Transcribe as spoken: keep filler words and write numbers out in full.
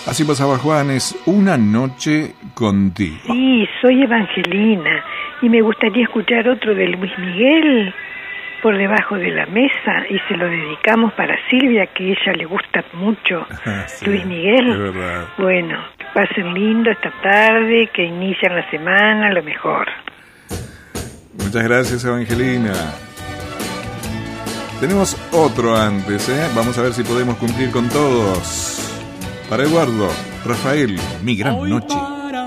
Así pasaba Juanes, una noche contigo. Sí, soy Evangelina y me gustaría escuchar otro de Luis Miguel, Por debajo de la mesa, y se lo dedicamos para Silvia, que a ella le gusta mucho. Sí, Luis Miguel. Es verdad. Bueno, que pasen lindo esta tarde, que inician la semana, lo mejor. Muchas gracias, Evangelina. Tenemos otro antes, ¿eh? Vamos a ver si podemos cumplir con todos. Para Eduardo, Rafael, Mi Gran Noche.